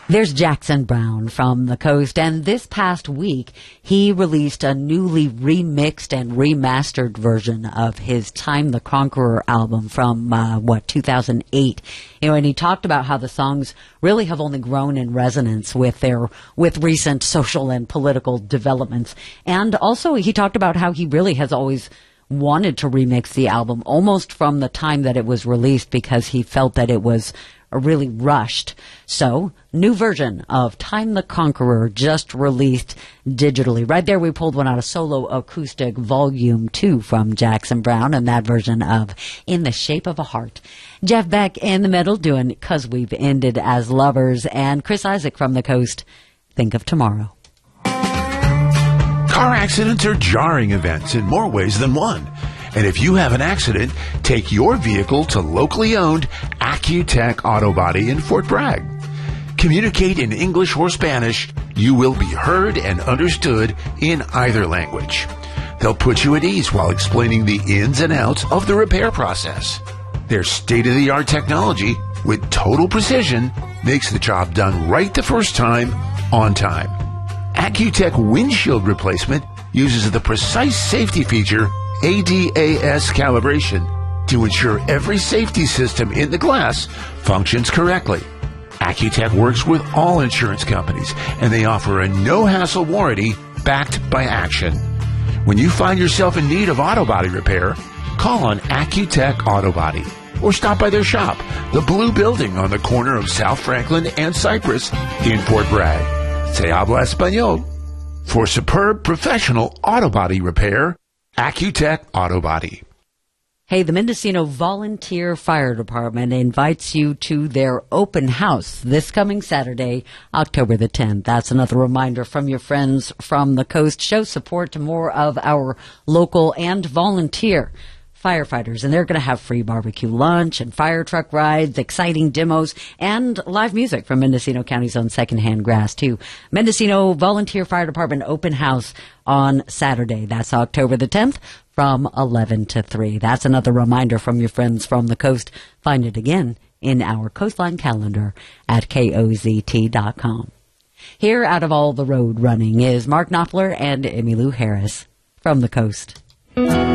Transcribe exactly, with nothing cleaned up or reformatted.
There's Jackson Browne from the coast, and this past week he released a newly remixed and remastered version of his Time the Conqueror album from, uh, what, two thousand eight. You know, and he talked about how the songs really have only grown in resonance with their, with recent social and political developments. And also he talked about how he really has always wanted to remix the album almost from the time that it was released because he felt that it was really rushed. So, new version of Time the Conqueror just released digitally. Right there we pulled one out of Solo Acoustic Volume two from Jackson Browne, and that version of In the Shape of a Heart. Jeff Beck in the middle doing 'Cause We've Ended as Lovers, and Chris Isaac from the coast, Think of Tomorrow. Car accidents are jarring events in more ways than one. And if you have an accident, take your vehicle to locally owned Accutech Auto Body in Fort Bragg. Communicate in English or Spanish. You will be heard and understood in either language. They'll put you at ease while explaining the ins and outs of the repair process. Their state-of-the-art technology, with total precision, makes the job done right the first time, on time. Accutech windshield replacement uses the precise safety feature A D A S calibration to ensure every safety system in the glass functions correctly. Accutech works with all insurance companies, and they offer a no-hassle warranty backed by action. When you find yourself in need of auto body repair, call on Accutech Auto Body or stop by their shop, the Blue Building on the corner of South Franklin and Cypress in Fort Bragg. Se habla español. For superb professional auto body repair, Accutech Auto Body. Hey, the Mendocino Volunteer Fire Department invites you to their open house this coming Saturday, October the tenth. That's another reminder from your friends from the coast. Show support to more of our local and volunteer firefighters, and they're going to have free barbecue lunch and fire truck rides, exciting demos, and live music from Mendocino County's own Secondhand Grass, too. Mendocino Volunteer Fire Department open house on Saturday. That's October the tenth from eleven to three. That's another reminder from your friends from the coast. Find it again in our Coastline calendar at K O Z T dot com. Here, out of all the road running, is Mark Knopfler and Emmylou Harris from the coast.